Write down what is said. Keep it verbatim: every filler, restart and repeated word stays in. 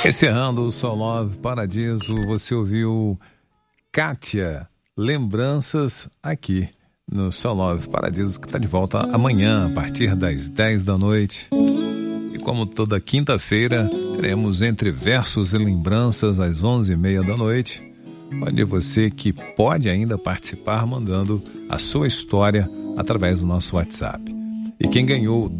Encerrando o Soul Love Paradiso, você ouviu Kátia, Lembranças, aqui no Soul Love Paradiso, que está de volta amanhã, a partir das dez da noite. E como toda quinta-feira, teremos Entre Versos e Lembranças às onze e meia da noite, onde você que pode ainda participar mandando a sua história através do nosso WhatsApp. E quem ganhou